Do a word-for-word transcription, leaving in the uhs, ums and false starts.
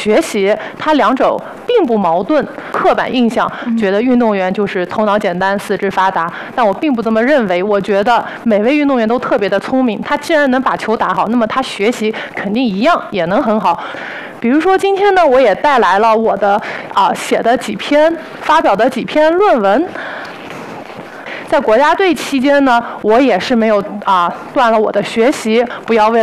学习，它两者并不矛盾。刻板印象觉得运动员就是头脑简单、四肢发达，但我并不这么认为。我觉得每位运动员都特别的聪明，他既然能把球打好，那么他学习肯定一样也能很好。比如说今天呢，我也带来了我的啊写的几篇、发表的几篇论文。在国家队期间呢，我也是没有啊断了我的学习，不要为了